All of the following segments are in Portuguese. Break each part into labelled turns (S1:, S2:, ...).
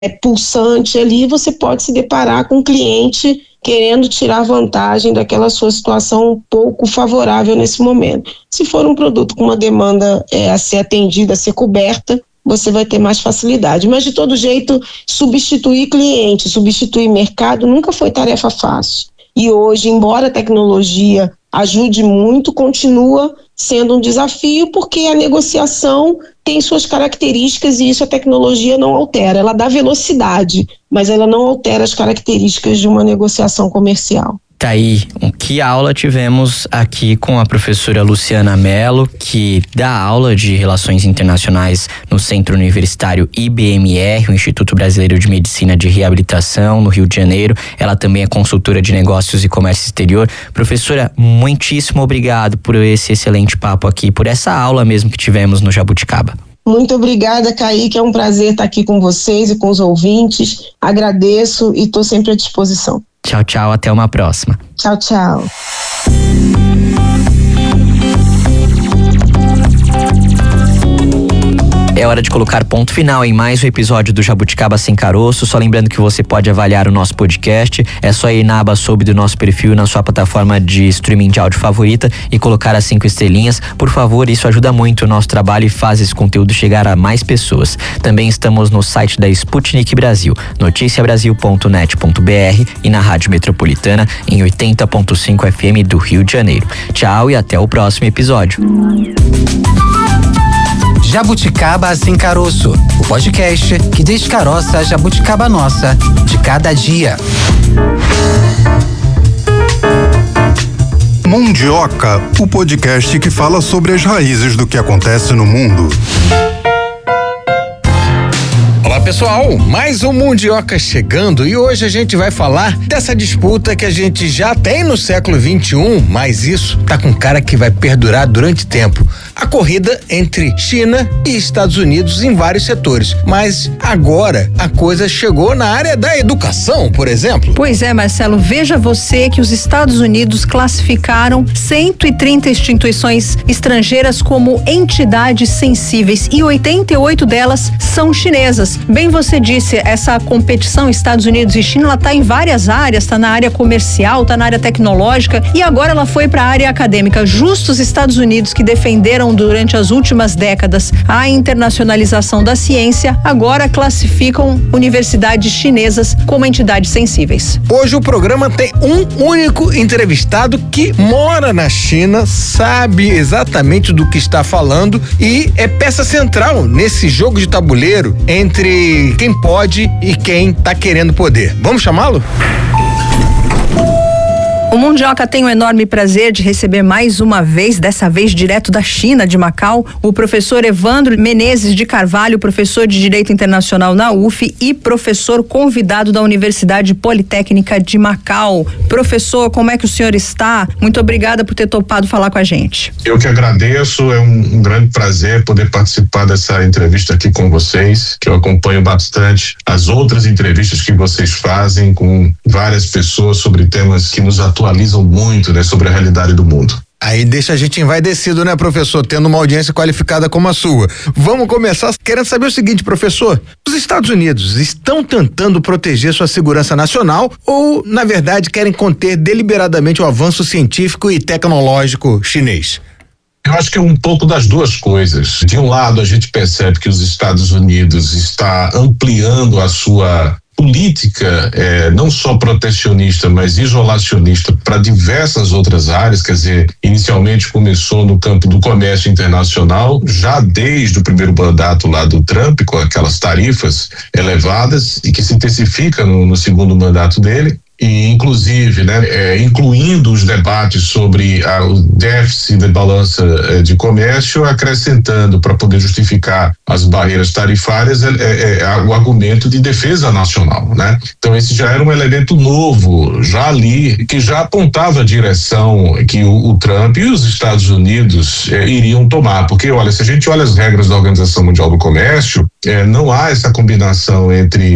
S1: pulsante ali, você pode se deparar com um cliente querendo tirar vantagem daquela sua situação pouco favorável nesse momento. Se for um produto com uma demanda a ser atendida, a ser coberta, você vai ter mais facilidade. Mas, de todo jeito, substituir cliente, substituir mercado nunca foi tarefa fácil. E hoje, embora a tecnologia ajude muito, continua sendo um desafio, porque a negociação tem suas características e isso a tecnologia não altera. Ela dá velocidade, mas ela não altera as características de uma negociação comercial.
S2: Tá aí, que aula tivemos aqui com a professora Luciana Mello, que dá aula de Relações Internacionais no Centro Universitário IBMR, o Instituto Brasileiro de Medicina de Reabilitação, no Rio de Janeiro. Ela também é consultora de negócios e comércio exterior. Professora, muitíssimo obrigado por esse excelente papo aqui, por essa aula mesmo que tivemos no Jabuticaba.
S1: Muito obrigada, Kaique, é um prazer estar aqui com vocês e com os ouvintes. Agradeço e estou sempre à disposição.
S2: Tchau, tchau, até uma próxima.
S1: Tchau, tchau.
S2: É hora de colocar ponto final em mais um episódio do Jabuticaba Sem Caroço. Só lembrando que você pode avaliar o nosso podcast. É só ir na aba sobre do nosso perfil na sua plataforma de streaming de áudio favorita e colocar as 5 estrelinhas. Por favor, isso ajuda muito o nosso trabalho e faz esse conteúdo chegar a mais pessoas. Também estamos no site da Sputnik Brasil, noticiabrasil.net.br e na Rádio Metropolitana em 80.5 FM do Rio de Janeiro. Tchau e até o próximo episódio.
S3: Jabuticaba Sem Caroço, o podcast que descaroça a jabuticaba nossa de cada dia.
S4: Mundioca, o podcast que fala sobre as raízes do que acontece no mundo.
S5: Olá pessoal, mais um Mundioca chegando e hoje a gente vai falar dessa disputa que a gente já tem no século XXI, mas isso tá com cara que vai perdurar durante tempo. A corrida entre China e Estados Unidos em vários setores, mas agora a coisa chegou na área da educação, por exemplo.
S6: Pois é, Marcelo, veja você que os Estados Unidos classificaram 130 instituições estrangeiras como entidades sensíveis e 88 delas são chinesas. Bem você disse, essa competição Estados Unidos e China, ela tá em várias áreas, tá na área comercial, tá na área tecnológica e agora ela foi para a área acadêmica. Justo os Estados Unidos que defenderam durante as últimas décadas a internacionalização da ciência, agora classificam universidades chinesas como entidades sensíveis.
S5: Hoje o programa tem um único entrevistado que mora na China, sabe exatamente do que está falando e é peça central nesse jogo de tabuleiro entre quem pode e quem tá querendo poder. Vamos chamá-lo?
S6: O Mundioca tem o enorme prazer de receber mais uma vez, dessa vez direto da China, de Macau, o professor Evandro Menezes de Carvalho, professor de Direito Internacional na UF e professor convidado da Universidade Politécnica de Macau. Professor, como é que o senhor está? Muito obrigada por ter topado falar com a gente.
S7: Eu que agradeço, é um grande prazer poder participar dessa entrevista aqui com vocês, que eu acompanho bastante as outras entrevistas que vocês fazem com várias pessoas sobre temas que nos atualizam muito, né, sobre a realidade do mundo.
S5: Aí deixa a gente envaidecido, né, professor, tendo uma audiência qualificada como a sua. Vamos começar querendo saber o seguinte, professor, os Estados Unidos estão tentando proteger sua segurança nacional ou, na verdade, querem conter deliberadamente o avanço científico e tecnológico chinês?
S7: Eu acho que é um pouco das duas coisas. De um lado, a gente percebe que os Estados Unidos está ampliando a sua política, não só protecionista, mas isolacionista para diversas outras áreas, quer dizer, inicialmente começou no campo do comércio internacional, já desde o primeiro mandato lá do Trump, com aquelas tarifas elevadas, e que se intensifica no segundo mandato dele. E inclusive, né, incluindo os debates sobre o déficit da balança de comércio, acrescentando para poder justificar as barreiras tarifárias o argumento de defesa nacional, né? Então esse já era um elemento novo, já ali, que já apontava a direção que o Trump e os Estados Unidos iriam tomar, porque olha, se a gente olha as regras da Organização Mundial do Comércio, não há essa combinação entre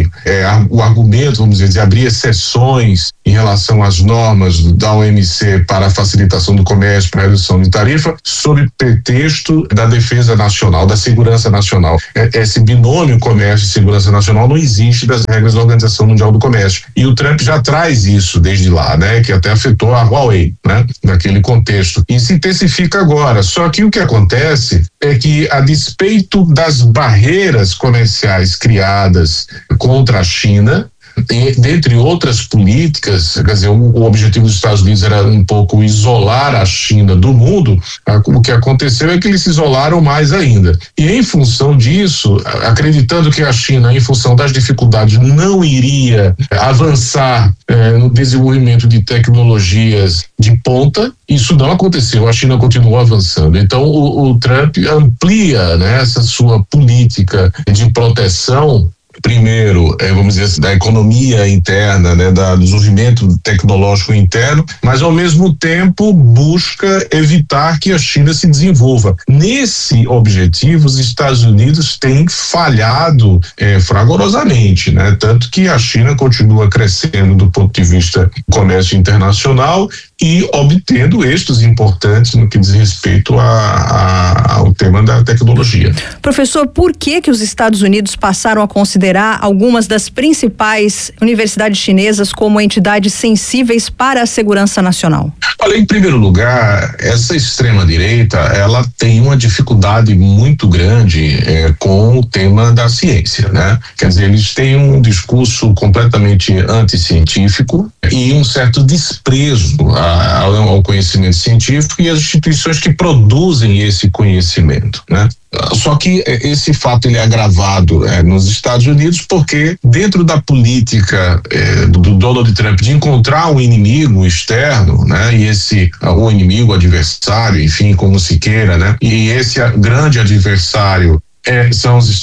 S7: o argumento, vamos dizer, de abrir exceções em relação às normas da OMC para a facilitação do comércio, para a redução de tarifa, sob pretexto da defesa nacional, da segurança nacional. Esse binômio comércio e segurança nacional não existe das regras da Organização Mundial do Comércio. E o Trump já traz isso desde lá, né? Que até afetou a Huawei, né? Naquele contexto. E se intensifica agora. Só que o que acontece é que, a despeito das barreiras comerciais criadas contra a China, dentre outras políticas, quer dizer, o objetivo dos Estados Unidos era um pouco isolar a China do mundo. O que aconteceu é que eles se isolaram mais ainda. E em função disso, acreditando que a China, em função das dificuldades, não iria avançar no desenvolvimento de tecnologias de ponta, isso não aconteceu, a China continuou avançando. Então o Trump amplia, né, essa sua política de proteção, primeiro, vamos dizer assim, da economia interna, né, do desenvolvimento tecnológico interno, mas ao mesmo tempo busca evitar que a China se desenvolva. Nesse objetivo, os Estados Unidos têm falhado fragorosamente, né? Tanto que a China continua crescendo do ponto de vista do comércio internacional e obtendo êxitos importantes no que diz respeito ao tema da tecnologia.
S6: Professor, por que os Estados Unidos passaram a considerar algumas das principais universidades chinesas como entidades sensíveis para a segurança nacional?
S7: Olha, em primeiro lugar, essa extrema-direita, ela tem uma dificuldade muito grande com o tema da ciência, né? Quer dizer, eles têm um discurso completamente anticientífico e um certo desprezo ao conhecimento científico e às instituições que produzem esse conhecimento, né? Só que esse fato ele é agravado nos Estados Unidos porque, dentro da política do Donald Trump de encontrar um inimigo externo, né, e o inimigo, adversário, enfim, como se queira, né, e esse grande adversário são os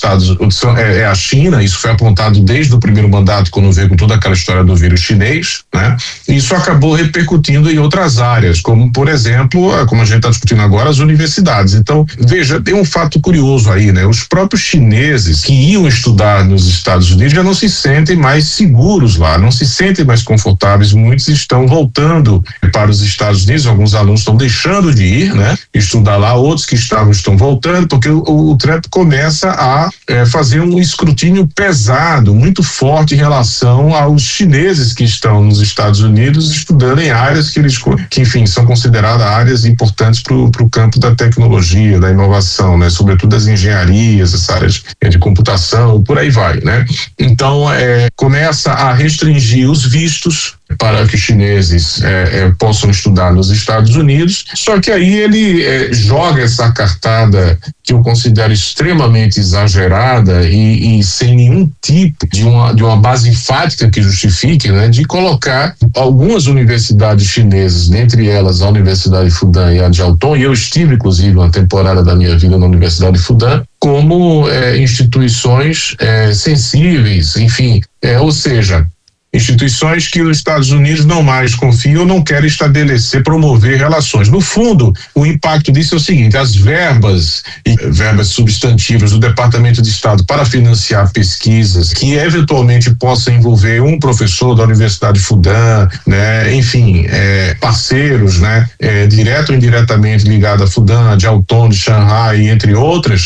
S7: é a China. Isso foi apontado desde o primeiro mandato, quando veio com toda aquela história do vírus chinês, né? Isso acabou repercutindo em outras áreas, como, por exemplo, como a gente está discutindo agora, as universidades. Então, veja, tem um fato curioso aí, né? Os próprios chineses que iam estudar nos Estados Unidos já não se sentem mais seguros lá, não se sentem mais confortáveis. Muitos estão voltando para os Estados Unidos, alguns alunos estão deixando de ir, né? Estudar lá, outros que estão voltando, porque o Trump começa a fazer um escrutínio pesado, muito forte em relação aos chineses que estão nos Estados Unidos estudando em áreas que enfim, são consideradas áreas importantes para o campo da tecnologia, da inovação, né? Sobretudo das engenharias, essas áreas de computação, por aí vai, né? Então, começa a restringir os vistos para que os chineses possam estudar nos Estados Unidos, só que aí ele joga essa cartada que eu considero extremamente exagerada e sem nenhum tipo de uma base enfática que justifique, né, de colocar algumas universidades chinesas, dentre elas a Universidade de Fudan e a de Jiaotong, e eu estive inclusive uma temporada da minha vida na Universidade de Fudan, como instituições sensíveis, enfim, ou seja, instituições que os Estados Unidos não mais confiam, não querem promover relações. No fundo, o impacto disso é o seguinte: as verbas substantivas do Departamento de Estado para financiar pesquisas que eventualmente possam envolver um professor da Universidade de Fudan, né, enfim, parceiros, né, direto ou indiretamente ligados a Fudan, a Jiaotong, de Shanghai, entre outras,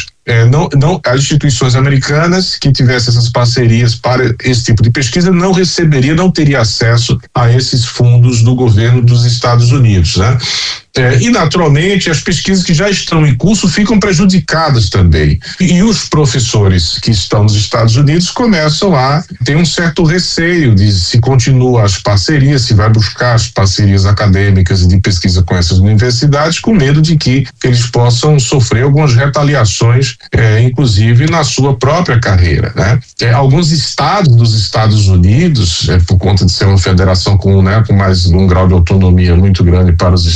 S7: as instituições americanas que tivessem essas parcerias para esse tipo de pesquisa não teria acesso a esses fundos do governo dos Estados Unidos, né? E naturalmente as pesquisas que já estão em curso ficam prejudicadas também. E os professores que estão nos Estados Unidos começam a ter um certo receio de se continua as parcerias, se vai buscar as parcerias acadêmicas e de pesquisa com essas universidades, com medo de que eles possam sofrer algumas retaliações, inclusive na sua própria carreira, né? Alguns estados dos Estados Unidos, por conta de ser uma federação com mais um grau de autonomia muito grande para os estados federais,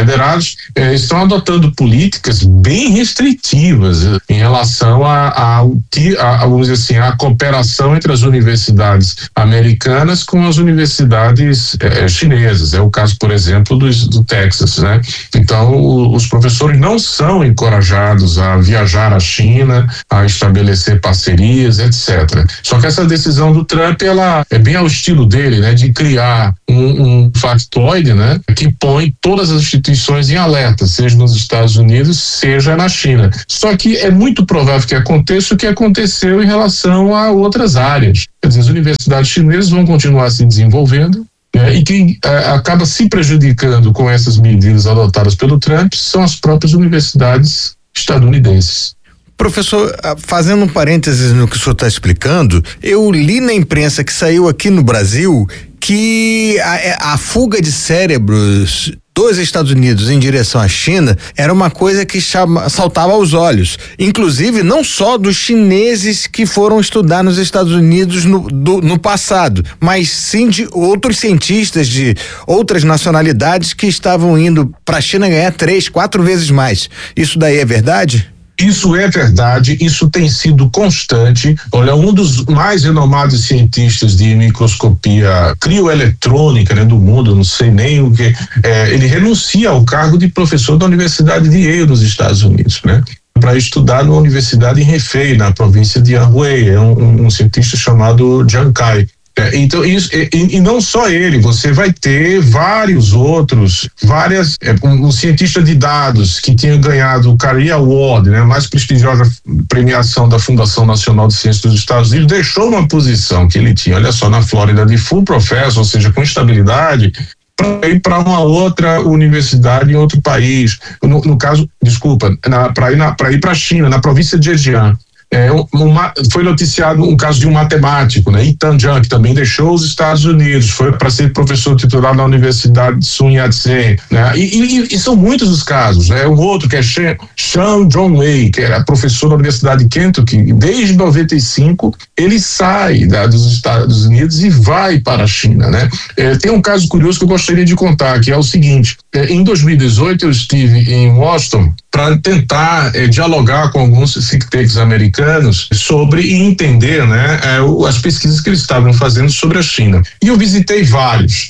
S7: federados estão adotando políticas bem restritivas em relação vamos dizer assim, a cooperação entre as universidades americanas com as universidades chinesas. É o caso, por exemplo, do Texas, né? Então, os professores não são encorajados a viajar à China, a estabelecer parcerias, etc. Só que essa decisão do Trump, ela é bem ao estilo dele, né? De criar um factoide, né? Que põe todas as instituições em alerta, seja nos Estados Unidos, seja na China. Só que é muito provável que aconteça o que aconteceu em relação a outras áreas. Quer dizer, as universidades chinesas vão continuar se desenvolvendo, e quem acaba se prejudicando com essas medidas adotadas pelo Trump são as próprias universidades estadunidenses.
S5: Professor, fazendo um parênteses no que o senhor está explicando, eu li na imprensa que saiu aqui no Brasil que a fuga de cérebros dos Estados Unidos em direção à China era uma coisa que saltava aos olhos, inclusive não só dos chineses que foram estudar nos Estados Unidos no passado, mas sim de outros cientistas de outras nacionalidades que estavam indo para a China ganhar 3, 4 vezes mais. Isso daí é verdade?
S7: Isso é verdade, isso tem sido constante. Olha, um dos mais renomados cientistas de microscopia crioeletrônica, né, do mundo, não sei nem o que, ele renuncia ao cargo de professor da Universidade de Yale nos Estados Unidos, né? Para estudar numa universidade em Hefei, na província de Anhui. É um cientista chamado Jiang Kai. Então, isso, e não só ele, você vai ter vários outros, um cientista de dados que tinha ganhado o Career Award, né, a mais prestigiosa premiação da Fundação Nacional de Ciências dos Estados Unidos, deixou uma posição que ele tinha, olha só, na Flórida, de full professor, ou seja, com estabilidade, para ir para uma outra universidade em outro país. No caso, desculpa, para ir para a China, na província de Zhejiang. Foi noticiado um caso de um matemático, né, Yitan Jiang, que também deixou os Estados Unidos, foi para ser professor titular na Universidade de Sun Yat-sen, né, e são muitos os casos, né. Um outro que é Sean Zhongwei, que era professor da Universidade de Kentucky, desde 95 ele sai dos Estados Unidos e vai para a China, né. Tem um caso curioso que eu gostaria de contar, que é o seguinte: em 2018 eu estive em Washington para tentar dialogar com alguns think tanks americanos sobre entender, né, as pesquisas que eles estavam fazendo sobre a China. E eu visitei vários.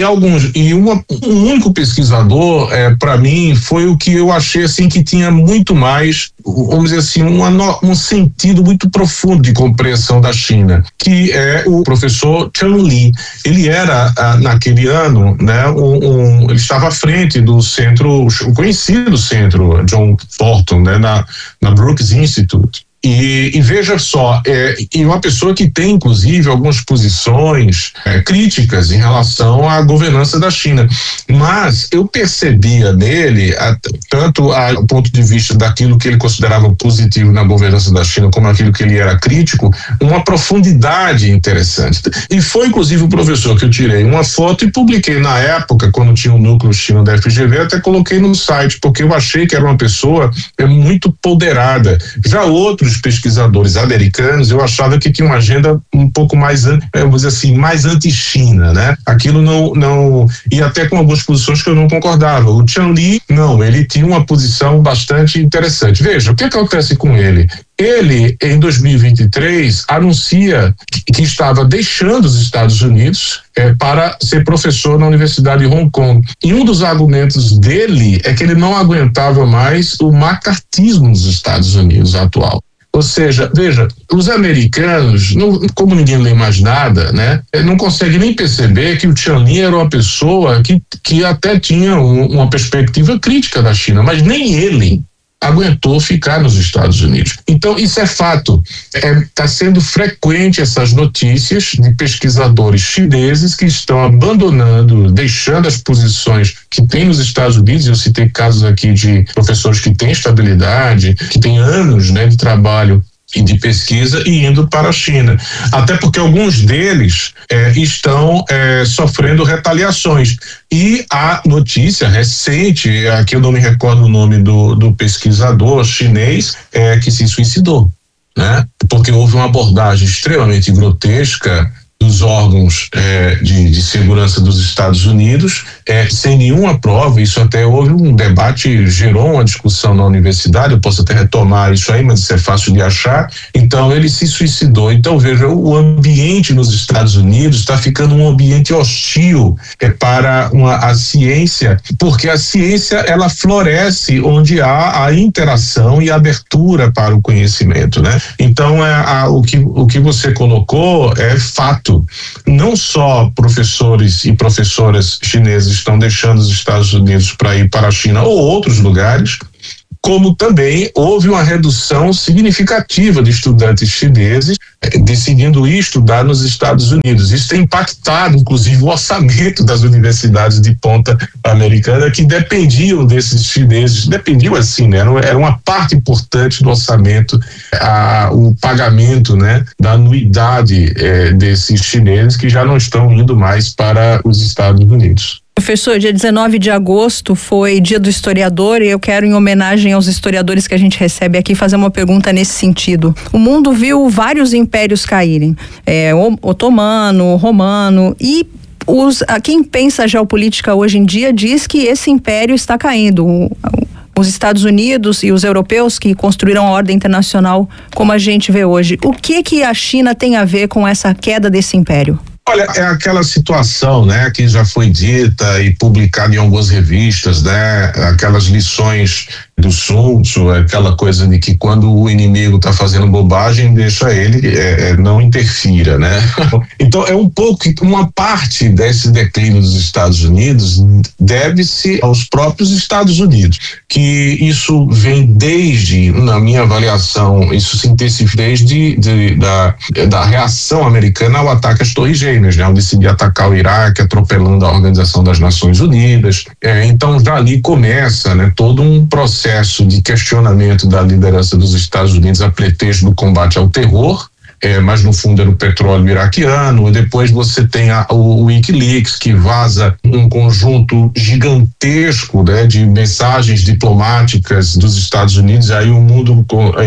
S7: Um único pesquisador, para mim, foi o que eu achei assim que tinha muito mais, vamos dizer assim, um sentido muito profundo de compreensão da China, que é o professor Chen Li. Ele era, naquele ano, né, ele estava à frente do centro, o conhecido centro John Thornton, né, na Brookes Institute. E veja só, e uma pessoa que tem, inclusive, algumas posições críticas em relação à governança da China. Mas eu percebia nele, tanto do ponto de vista daquilo que ele considerava positivo na governança da China, como aquilo que ele era crítico, uma profundidade interessante. E foi, inclusive, o professor que eu tirei uma foto e publiquei na época, quando tinha um núcleo China da FGV, até coloquei no site, porque eu achei que era uma pessoa muito ponderada. Já outros pesquisadores americanos, eu achava que tinha uma agenda um pouco mais, vamos dizer assim, mais anti-China, né? Aquilo não, e até com algumas posições que eu não concordava. O Chen Li, não, ele tinha uma posição bastante interessante. Veja, o que acontece com ele? Ele, em 2023, anuncia que estava deixando os Estados Unidos para ser professor na Universidade de Hong Kong. E um dos argumentos dele é que ele não aguentava mais o macartismo nos Estados Unidos atual. Ou seja, veja, os americanos, como ninguém lê mais nada, né, não conseguem nem perceber que o Chen Li era uma pessoa que até tinha uma perspectiva crítica da China, mas nem ele aguentou ficar nos Estados Unidos. Então, isso é fato. Está sendo frequente essas notícias de pesquisadores chineses que estão abandonando, deixando as posições que tem nos Estados Unidos. Eu citei casos aqui de professores que têm estabilidade, que têm anos, né, de trabalho e de pesquisa, e indo para a China. Até porque alguns deles estão sofrendo retaliações. E a notícia recente, aqui eu não me recordo o nome do pesquisador chinês, que se suicidou, né? Porque houve uma abordagem extremamente grotesca dos órgãos de segurança dos Estados Unidos, sem nenhuma prova. Isso até houve um debate, gerou uma discussão na universidade, eu posso até retomar isso aí, mas isso é fácil de achar. Então ele se suicidou. Então veja, o ambiente nos Estados Unidos está ficando um ambiente hostil para a ciência, porque a ciência ela floresce onde há a interação e a abertura para o conhecimento, né? Então o que você colocou é fato. Não só professores e professoras chineses estão deixando os Estados Unidos para ir para a China ou outros lugares, como também houve uma redução significativa de estudantes chineses decidindo ir estudar nos Estados Unidos. Isso tem impactado, inclusive, o orçamento das universidades de ponta americana que dependiam desses chineses, dependiam assim, né? Era uma parte importante do orçamento, o pagamento, né, da anuidade desses chineses que já não estão indo mais para os Estados Unidos.
S6: Professor, dia 19 de agosto foi Dia do Historiador e eu quero, em homenagem aos historiadores que a gente recebe aqui, fazer uma pergunta nesse sentido. O mundo viu vários impérios caírem, otomano, romano, e quem pensa a geopolítica hoje em dia diz que esse império está caindo. Os Estados Unidos e os europeus que construíram a ordem internacional como a gente vê hoje. O que a China tem a ver com essa queda desse império?
S7: Olha, é aquela situação, né, que já foi dita e publicada em algumas revistas, né, aquelas lições do Sun Tzu, aquela coisa de que quando o inimigo está fazendo bobagem, deixa ele, não interfira, né? Então é um pouco, uma parte desse declínio dos Estados Unidos deve-se aos próprios Estados Unidos, que isso vem desde, na minha avaliação, isso se intensifica desde da reação americana ao ataque às Torres Gêmeas, né? Ao decidir atacar o Iraque, atropelando a Organização das Nações Unidas. Então já ali começa, né, todo um processo de questionamento da liderança dos Estados Unidos a pretexto do combate ao terror, mas no fundo era o petróleo iraquiano. E depois você tem o WikiLeaks, que vaza um conjunto gigantesco, né, de mensagens diplomáticas dos Estados Unidos. Aí o mundo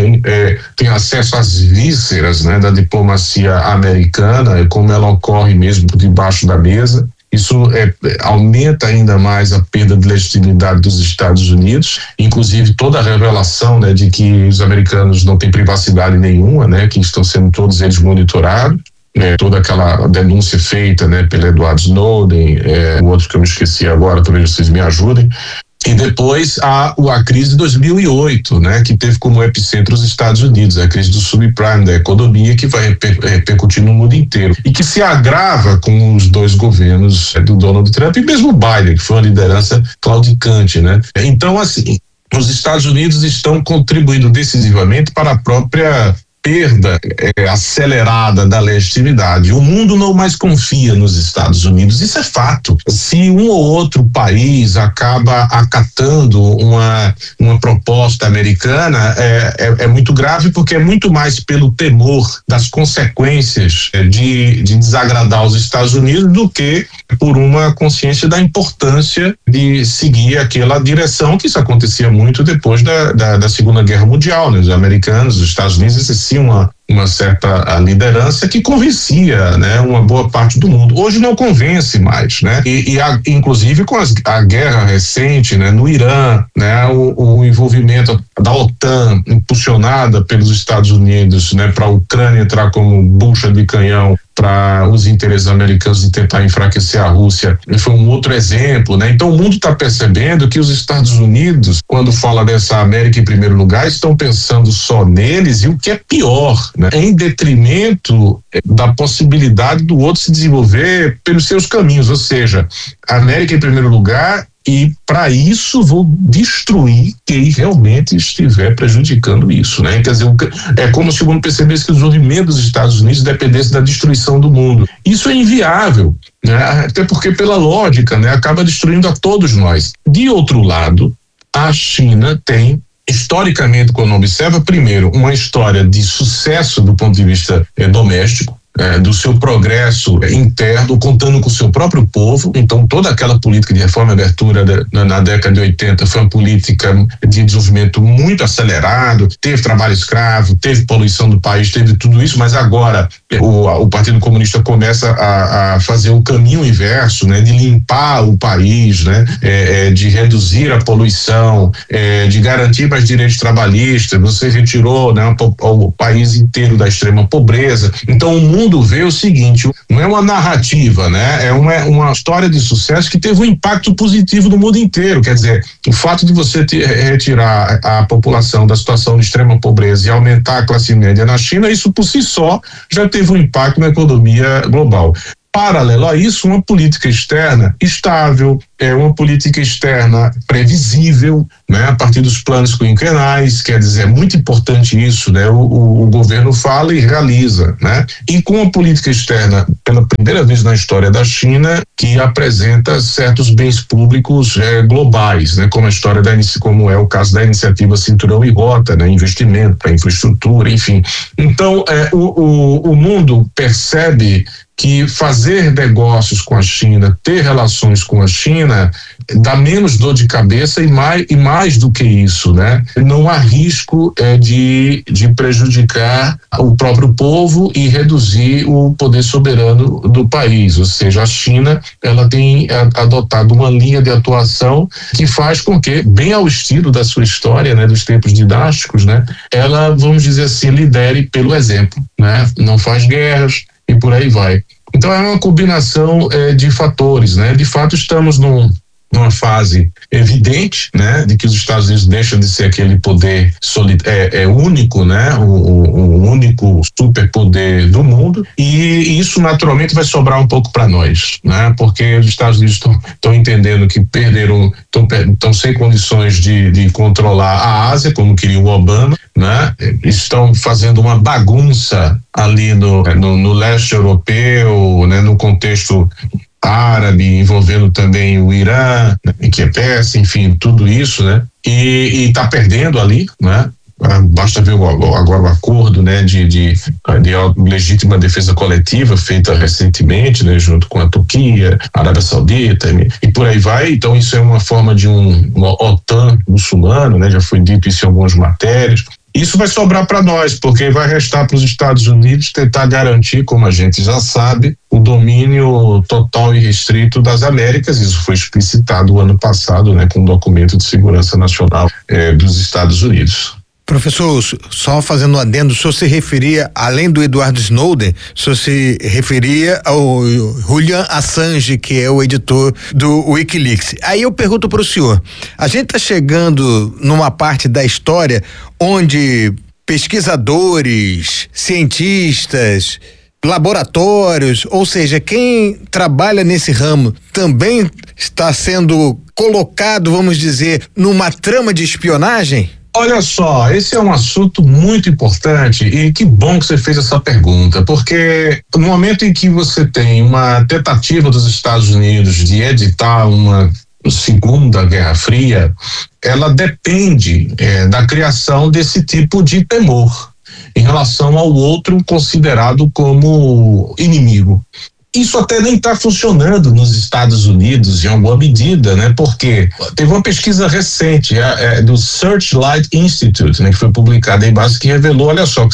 S7: tem acesso às vísceras, né, da diplomacia americana, como ela ocorre mesmo por debaixo da mesa. Isso aumenta ainda mais a perda de legitimidade dos Estados Unidos, inclusive toda a revelação, né, de que os americanos não têm privacidade nenhuma, né, que estão sendo todos eles monitorados. Toda aquela denúncia feita, né, pelo Edward Snowden, o outro que eu me esqueci agora, talvez vocês me ajudem. E depois a crise de 2008, né, que teve como epicentro os Estados Unidos, a crise do subprime, da economia, que vai repercutir no mundo inteiro e que se agrava com os dois governos do Donald Trump e mesmo Biden, que foi uma liderança claudicante, né? Então, assim, os Estados Unidos estão contribuindo decisivamente para a própria perda acelerada da legitimidade. O mundo não mais confia nos Estados Unidos, isso é fato. Se um ou outro país acaba acatando uma proposta americana, é muito grave, porque é muito mais pelo temor das consequências de desagradar os Estados Unidos do que por uma consciência da importância de seguir aquela direção, que isso acontecia muito depois da Segunda Guerra Mundial, né? Os americanos, os Estados Unidos exerciam uma certa liderança que convencia, né, uma boa parte do mundo. Hoje não convence mais, né? Inclusive com a guerra recente, né, no Irã, né, o envolvimento da OTAN impulsionada pelos Estados Unidos, né, para a Ucrânia entrar como bucha de canhão para os interesses americanos de tentar enfraquecer a Rússia, foi um outro exemplo, né? Então o mundo está percebendo que os Estados Unidos, quando fala dessa América em primeiro lugar, estão pensando só neles, e o que é pior, né, em detrimento da possibilidade do outro se desenvolver pelos seus caminhos, ou seja, a América em primeiro lugar, e para isso vou destruir quem realmente estiver prejudicando isso, né? Quer dizer, é como se o mundo percebesse que o desenvolvimento dos Estados Unidos dependesse da destruição do mundo. Isso é inviável, né? Até porque, pela lógica, né, acaba destruindo a todos nós. De outro lado, a China tem, historicamente, quando observa, primeiro, uma história de sucesso do ponto de vista doméstico. do seu progresso interno, contando com o seu próprio povo. Então, toda aquela política de reforma e abertura na década de 80 foi uma política de desenvolvimento muito acelerado, teve trabalho escravo, teve poluição do país, teve tudo isso, mas agora o Partido Comunista começa a fazer o caminho inverso, né, de limpar o país, né, de reduzir a poluição, de garantir mais direitos trabalhistas. Você retirou, né, o país inteiro da extrema pobreza. Então o mundo vê o seguinte: não é uma narrativa, né, é uma história de sucesso que teve um impacto positivo no mundo inteiro. Quer dizer, o fato de você retirar a população da situação de extrema pobreza e aumentar a classe média na China, isso por si só já teve um impacto na economia global. Paralelo a isso, uma política externa estável, uma política externa previsível, né, a partir dos planos quinquenais. Quer dizer, é muito importante isso, né, o governo fala e realiza, né, e com a política externa, pela primeira vez na história da China, que apresenta certos bens públicos globais, né, como é o caso da iniciativa Cinturão e Rota, né, investimento para infraestrutura, enfim. Então, o mundo percebe que fazer negócios com a China, ter relações com a China, dá menos dor de cabeça e mais do que isso, né? Não há risco de prejudicar o próprio povo e reduzir o poder soberano do país. Ou seja, a China, ela tem adotado uma linha de atuação que faz com que, bem ao estilo da sua história, né, dos tempos dinásticos, né, ela, vamos dizer assim, lidere pelo exemplo, né? Não faz guerras e por aí vai. Então é uma combinação de fatores, né? De fato, estamos numa fase evidente, né, de que os Estados Unidos deixam de ser aquele poder único, né, o único superpoder do mundo, e isso naturalmente vai sobrar um pouco para nós, né, porque os Estados Unidos estão entendendo que perderam, estão sem condições de controlar a Ásia, como queria o Obama, né, estão fazendo uma bagunça ali no leste europeu, né, no contexto árabe, envolvendo também o Irã, que é Pérsia, enfim, tudo isso, né? E está perdendo ali, né? Basta ver agora o acordo, né, de legítima defesa coletiva feita recentemente, né, junto com a Turquia, a Arábia Saudita e por aí vai. Então isso é uma forma de uma OTAN muçulmano, né? Já foi dito isso em algumas matérias. Isso vai sobrar para nós, porque vai restar para os Estados Unidos tentar garantir, como a gente já sabe, o domínio total e restrito das Américas. Isso foi explicitado o ano passado, né, com o documento de segurança nacional dos Estados Unidos.
S5: Professor, só fazendo um adendo, o senhor se referia, além do Edward Snowden, o senhor se referia ao Julian Assange, que é o editor do Wikileaks. Aí eu pergunto para o senhor, a gente está chegando numa parte da história onde pesquisadores, cientistas, laboratórios, ou seja, quem trabalha nesse ramo também está sendo colocado, vamos dizer, numa trama de espionagem?
S7: Olha só, esse é um assunto muito importante e que bom que você fez essa pergunta, porque no momento em que você tem uma tentativa dos Estados Unidos de editar uma Segunda Guerra Fria, ela depende da criação desse tipo de temor em relação ao outro considerado como inimigo. Isso até nem está funcionando nos Estados Unidos em alguma medida, né? Porque teve uma pesquisa recente do Searchlight Institute, né, que foi publicada em base, que revelou, olha só, que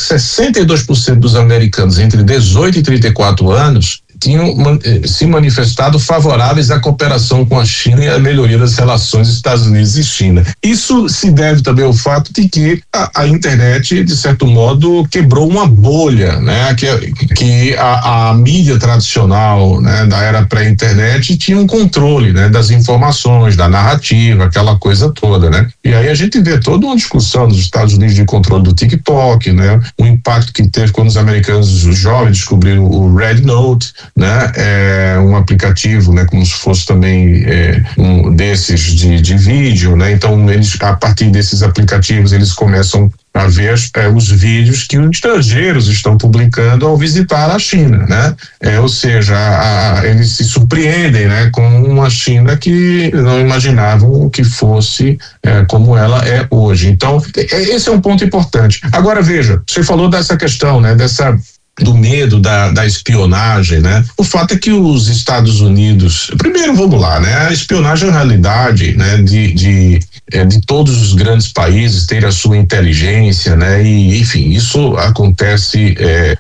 S7: 62% dos americanos entre 18 e 34 anos tinham se manifestado favoráveis à cooperação com a China e à melhoria das relações Estados Unidos e China. Isso se deve também ao fato de que a internet, de certo modo, quebrou uma bolha, né? Que a mídia tradicional, né, da era pré-internet tinha um controle, né, das informações, da narrativa, aquela coisa toda, né? E aí a gente vê toda uma discussão dos Estados Unidos de controle do TikTok, né? O impacto que teve quando os americanos, os jovens, descobriram o Red Note, né? Um aplicativo, né? Como se fosse também um desses de vídeo, né? Então eles, a partir desses aplicativos, eles começam a ver os vídeos que os estrangeiros estão publicando ao visitar a China, né? Ou seja, eles se surpreendem, né, com uma China que não imaginavam que fosse como ela é hoje. Então, esse é um ponto importante. Agora, veja, você falou dessa questão, né, dessa do medo da espionagem, né? O fato é que os Estados Unidos, primeiro vamos lá, né? A espionagem é uma realidade, né? De todos os grandes países ter a sua inteligência, né? E enfim, isso acontece,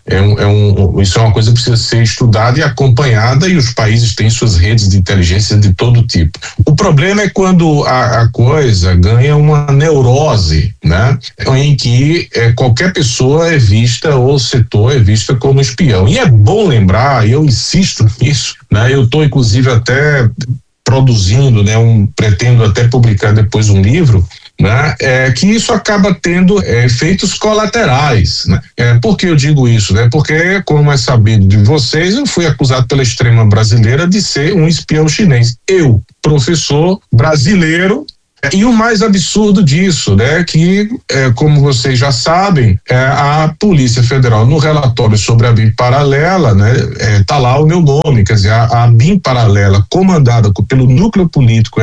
S7: isso é uma coisa que precisa ser estudada e acompanhada, e os países têm suas redes de inteligência de todo tipo. O problema é quando a coisa ganha uma neurose, né? Em que qualquer pessoa é vista, ou setor é vista como espião. E é bom lembrar, e eu insisto nisso, né? Eu estou inclusive até produzindo, né? Pretendo até publicar depois um livro, né? Que isso acaba tendo efeitos colaterais, né? Por que eu digo isso, né? Porque, como é sabido de vocês, eu fui acusado pela extrema brasileira de ser um espião chinês. Eu, professor brasileiro. E o mais absurdo disso, né, que, como vocês já sabem, a Polícia Federal, no relatório sobre a BIM paralela, né, tá lá o meu nome, quer dizer, a BIM paralela comandada pelo núcleo político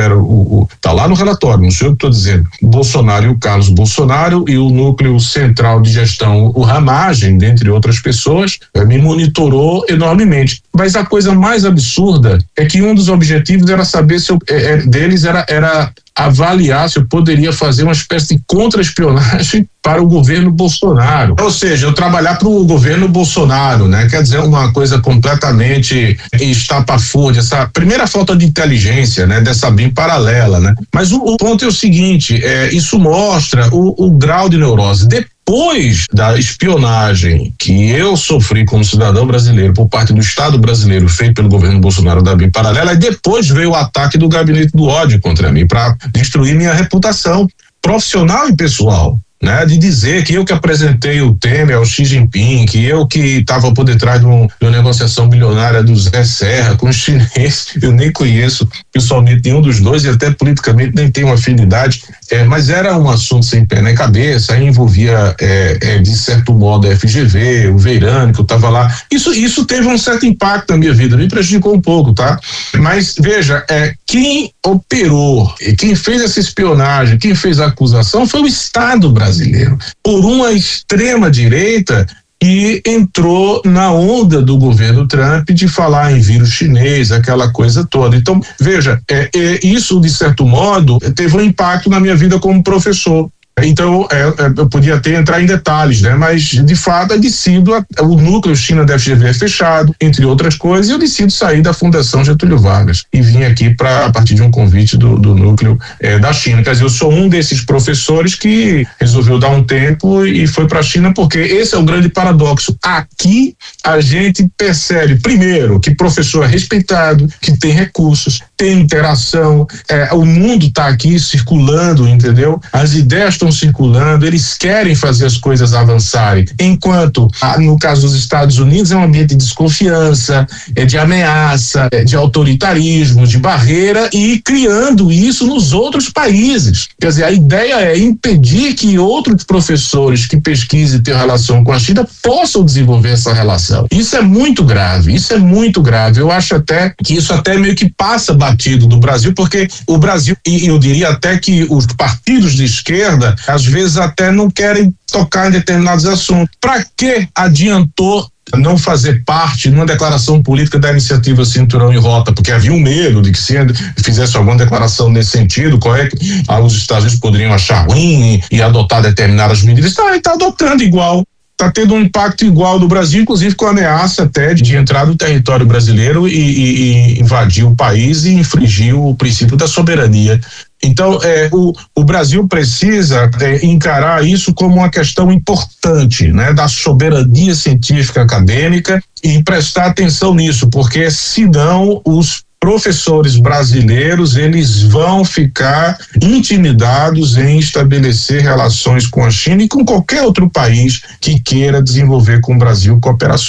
S7: tá lá no relatório, não sei o que estou dizendo, Bolsonaro e o Carlos Bolsonaro, e o núcleo central de gestão, o Ramagem, dentre outras pessoas, me monitorou enormemente. Mas a coisa mais absurda é que um dos objetivos era saber se deles era avaliar se eu poderia fazer uma espécie de contra-espionagem para o governo Bolsonaro. Ou seja, eu trabalhar para o governo Bolsonaro, né? Quer dizer, uma coisa completamente estapafúrdia, essa primeira falta de inteligência, né? Dessa BIM paralela, né? Mas o ponto é o seguinte, isso mostra o grau de neurose. Depois da espionagem que eu sofri como cidadão brasileiro por parte do Estado brasileiro feito pelo governo Bolsonaro da BIM paralela, e depois veio o ataque do gabinete do ódio contra mim para destruir minha reputação profissional e pessoal, né? De dizer que eu que apresentei o Temer ao Xi Jinping, que eu que estava por detrás de uma negociação bilionária do Zé Serra com os chineses. Eu nem conheço pessoalmente nenhum dos dois, e até politicamente nem tenho afinidade, mas era um assunto sem pé nem cabeça, aí envolvia de certo modo a FGV, o Veirani, que eu estava lá. Isso teve um certo impacto na minha vida, me prejudicou um pouco, tá? Mas veja, quem operou, quem fez essa espionagem, quem fez a acusação foi o Estado brasileiro, por uma extrema direita que entrou na onda do governo Trump de falar em vírus chinês, aquela coisa toda. Então, veja, isso de certo modo teve um impacto na minha vida como professor. Então, eu podia até entrar em detalhes, né? Mas, de fato, o núcleo China da FGV é fechado, entre outras coisas, e eu decido sair da Fundação Getúlio Vargas e vim aqui a partir de um convite do núcleo da China. Quer dizer, eu sou um desses professores que resolveu dar um tempo e foi para a China, porque esse é o grande paradoxo. Aqui, a gente percebe, primeiro, que professor é respeitado, que tem recursos, tem interação, o mundo está aqui circulando, entendeu? As ideias estão circulando, eles querem fazer as coisas avançarem, enquanto no caso dos Estados Unidos é um ambiente de desconfiança, de ameaça, de autoritarismo, de barreira, e criando isso nos outros países. Quer dizer, a ideia é impedir que outros professores que pesquisem e tenham relação com a China possam desenvolver essa relação. Isso é muito grave, eu acho até que isso até meio que passa batido do Brasil, porque o Brasil, e eu diria até que os partidos de esquerda às vezes até não querem tocar em determinados assuntos. Para que adiantou não fazer parte numa declaração política da iniciativa Cinturão e Rota? Porque havia um medo de que se fizesse alguma declaração nesse sentido, qual é que os Estados Unidos poderiam achar ruim e adotar determinadas medidas. Está adotando igual. Está tendo um impacto igual do Brasil, inclusive com a ameaça até de entrar no território brasileiro e invadir o país e infringir o princípio da soberania. Então, o Brasil precisa encarar isso como uma questão importante, né, da soberania científica acadêmica, e prestar atenção nisso, porque senão os professores brasileiros, eles vão ficar intimidados em estabelecer relações com a China e com qualquer outro país que queira desenvolver com o Brasil cooperações.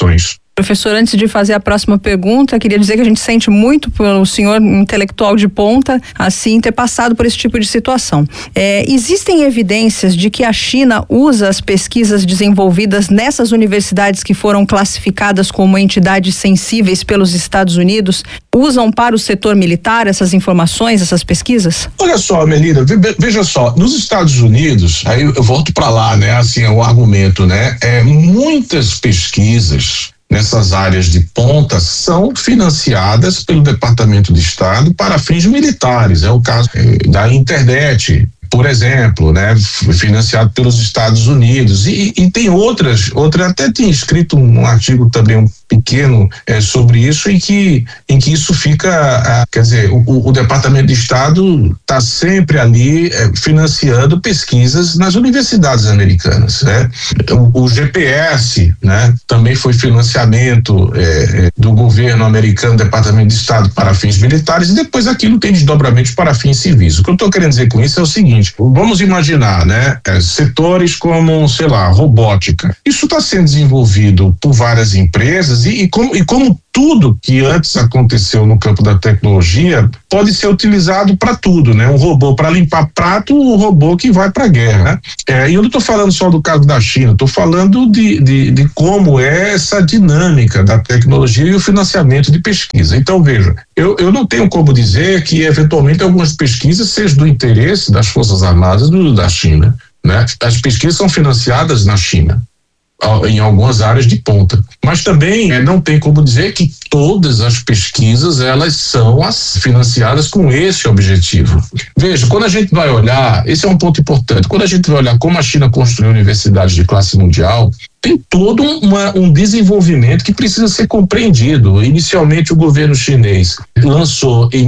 S6: Professor, antes de fazer a próxima pergunta, queria dizer que a gente sente muito pelo senhor intelectual de ponta, assim, ter passado por esse tipo de situação. Existem evidências de que a China usa as pesquisas desenvolvidas nessas universidades que foram classificadas como entidades sensíveis pelos Estados Unidos, usam para o setor militar essas informações, essas pesquisas?
S7: Olha só, Melina, veja só, nos Estados Unidos, aí eu volto para lá, né, assim, é o argumento, né, muitas pesquisas nessas áreas de ponta são financiadas pelo Departamento de Estado para fins militares. É o caso da internet, por exemplo, né, financiado pelos Estados Unidos, e tem outras, até tinha escrito um artigo também um pequeno sobre isso, em que isso fica, quer dizer, o Departamento de Estado está sempre ali financiando pesquisas nas universidades americanas, né? O GPS, né, também foi financiamento do governo americano, Departamento de Estado, para fins militares, e depois aquilo tem desdobramentos para fins civis. O que eu estou querendo dizer com isso é o seguinte: vamos imaginar, né, setores como, sei lá, robótica. Isso está sendo desenvolvido por várias empresas e como tudo que antes aconteceu no campo da tecnologia pode ser utilizado para tudo, né? Um robô para limpar prato, um robô que vai para a guerra, né? E eu não estou falando só do caso da China, estou falando de como é essa dinâmica da tecnologia e o financiamento de pesquisa. Então, veja, eu não tenho como dizer que eventualmente algumas pesquisas sejam do interesse das Forças Armadas da China, né? As pesquisas são financiadas na China, em algumas áreas de ponta, mas também não tem como dizer que todas as pesquisas elas são financiadas com esse objetivo. Veja, quando a gente vai olhar, esse é um ponto importante, quando a gente vai olhar como a China construiu universidades de classe mundial, tem todo um desenvolvimento que precisa ser compreendido. Inicialmente, o governo chinês lançou em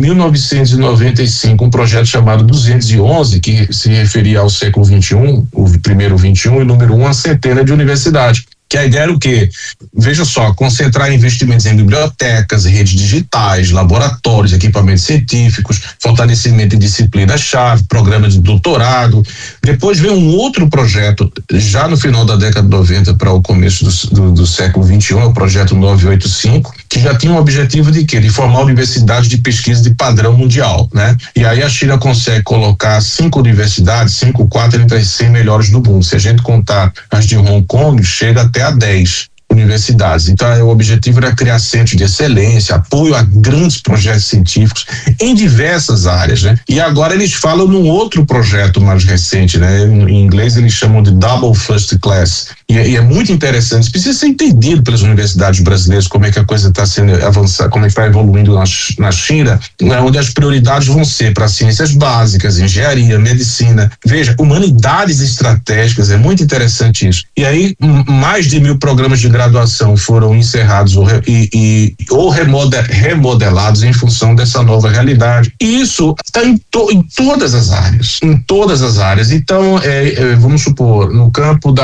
S7: 1995 um projeto chamado 211, que se referia ao século XXI, o primeiro XXI, e número 1, a centena de universidades. Que a ideia era o quê? Veja só, concentrar investimentos em bibliotecas, redes digitais, laboratórios, equipamentos científicos, fortalecimento de disciplinas-chave, programa de doutorado. Depois veio um outro projeto, já no final da década de 90 para o começo do século XXI, o projeto 985, que já tinha um objetivo de quê? De formar universidades de pesquisa de padrão mundial, né? E aí a China consegue colocar 5 universidades, 4 entre as 100 melhores do mundo. Se a gente contar as de Hong Kong, chega até a 10 universidades. Então, o objetivo era criar centros de excelência, apoio a grandes projetos científicos em diversas áreas, né? E agora eles falam num outro projeto mais recente, né? Em inglês eles chamam de Double First Class. E é muito interessante, precisa ser entendido pelas universidades brasileiras como é que a coisa está sendo avançada, como é que está evoluindo na China, né? Onde as prioridades vão ser para ciências básicas, engenharia, medicina, veja, humanidades estratégicas, é muito interessante isso. E aí, mais de 1.000 programas de graduação foram encerrados ou remodelados em função dessa nova realidade. E isso está em todas as áreas, Então, vamos supor, no campo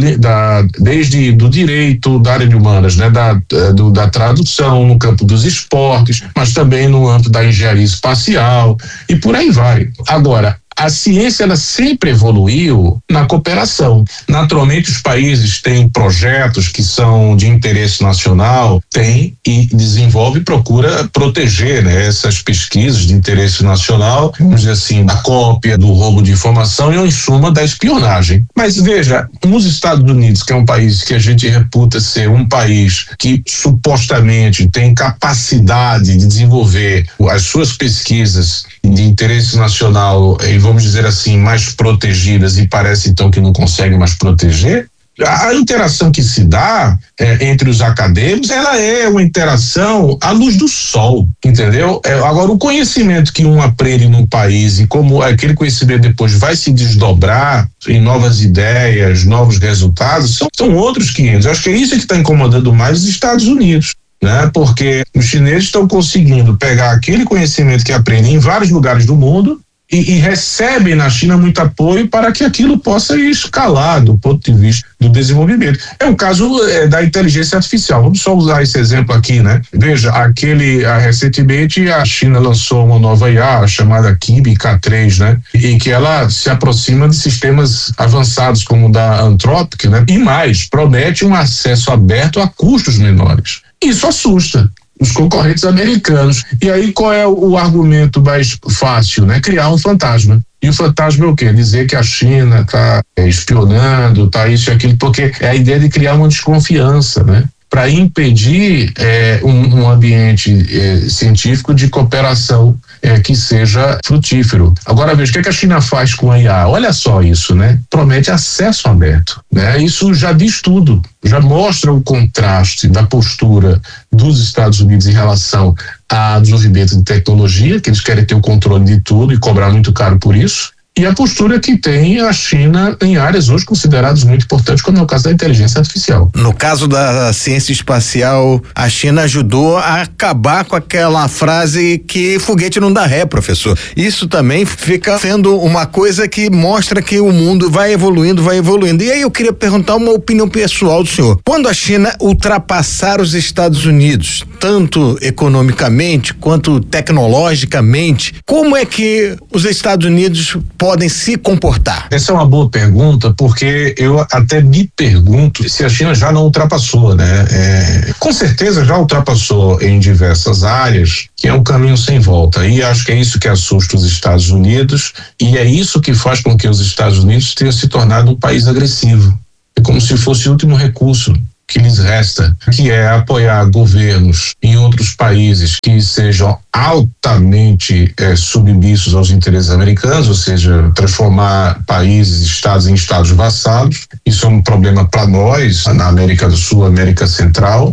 S7: desde do direito, da área de humanas, né, da tradução, no campo dos esportes, mas também no âmbito da engenharia espacial e por aí vai. Agora, a ciência ela sempre evoluiu na cooperação. Naturalmente, os países têm projetos que são de interesse nacional, tem e desenvolve e procura proteger, né, essas pesquisas de interesse nacional, vamos dizer assim, da cópia, do roubo de informação e, em suma, da espionagem. Mas veja, nos Estados Unidos, que é um país que a gente reputa ser um país que supostamente tem capacidade de desenvolver as suas pesquisas de interesse nacional e, vamos dizer assim, mais protegidas, e parece então que não consegue mais proteger, a interação que se dá entre os acadêmicos, ela é uma interação à luz do sol, entendeu? Agora, o conhecimento que um aprende num país e como aquele conhecimento depois vai se desdobrar em novas ideias, novos resultados, são outros 500. Eu acho que é isso que está incomodando mais os Estados Unidos, né? Porque os chineses estão conseguindo pegar aquele conhecimento que aprendem em vários lugares do mundo e recebem na China muito apoio para que aquilo possa escalar do ponto de vista do desenvolvimento. É o caso da inteligência artificial. Vamos só usar esse exemplo aqui, né? Veja, recentemente a China lançou uma nova IA chamada Kibi K3, né? Em que ela se aproxima de sistemas avançados como o da Anthropic, né? E mais, promete um acesso aberto a custos menores. Isso assusta os concorrentes americanos. E aí qual é o argumento mais fácil, né? Criar um fantasma. E o fantasma é o quê? Dizer que a China está espionando, está isso e aquilo, porque é a ideia de criar uma desconfiança, né? Para impedir um ambiente científico de cooperação que seja frutífero. Agora veja, o que a China faz com a IA? Olha só isso, né? Promete acesso aberto, né? Isso já diz tudo, já mostra o contraste da postura dos Estados Unidos em relação ao desenvolvimento de tecnologia, que eles querem ter o controle de tudo e cobrar muito caro por isso, e a postura que tem a China em áreas hoje consideradas muito importantes, como é o caso da inteligência artificial.
S5: No caso da ciência espacial, a China ajudou a acabar com aquela frase que foguete não dá ré, professor. Isso também fica sendo uma coisa que mostra que o mundo vai evoluindo. E aí eu queria perguntar uma opinião pessoal do senhor. Quando a China ultrapassar os Estados Unidos, tanto economicamente quanto tecnologicamente, como é que os Estados Unidos podem se comportar?
S7: Essa é uma boa pergunta, porque eu até me pergunto se a China já não ultrapassou, né? Com certeza já ultrapassou em diversas áreas, que é um caminho sem volta. E acho que é isso que assusta os Estados Unidos, e é isso que faz com que os Estados Unidos tenham se tornado um país agressivo. É como se fosse o último recurso que lhes resta, que é apoiar governos em outros países que sejam altamente submissos aos interesses americanos, ou seja, transformar países, estados em estados vassalos. Isso é um problema para nós, na América do Sul, América Central,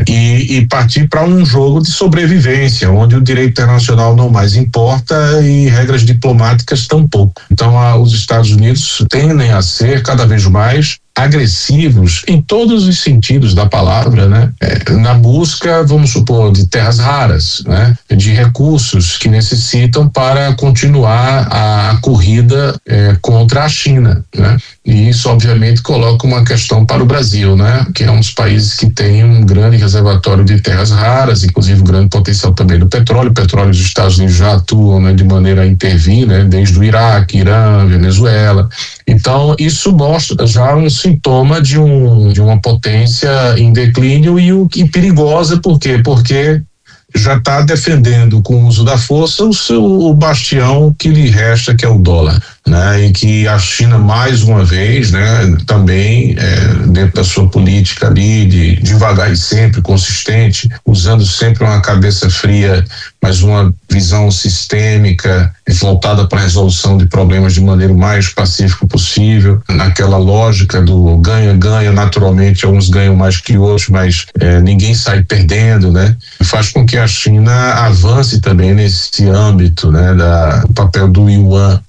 S7: e partir para um jogo de sobrevivência, onde o direito internacional não mais importa e regras diplomáticas tampouco. Então, os Estados Unidos tendem a ser cada vez mais agressivos em todos os sentidos da palavra, né? Na busca, vamos supor, de terras raras, né? De recursos que necessitam para continuar a corrida contra a China, né? E isso, obviamente, coloca uma questão para o Brasil, né? Que é um dos países que tem um grande reservatório de terras raras, inclusive um grande potencial também do petróleo. O petróleo dos Estados Unidos já atuam, né, de maneira a intervir, né? Desde o Iraque, Irã, Venezuela. Então, isso mostra já um sintoma de uma potência em declínio e perigosa. Por quê? Porque já está defendendo com o uso da força o bastião que lhe resta, que é o dólar, né? E que a China, mais uma vez, né, também dentro da sua política ali de devagar e sempre consistente, usando sempre uma cabeça fria, mas uma visão sistêmica voltada para a resolução de problemas de maneira mais pacífica possível, naquela lógica do ganha-ganha. Naturalmente, alguns ganham mais que outros, mas ninguém sai perdendo, né? Faz com que a China avance também nesse âmbito, né, do papel do yuan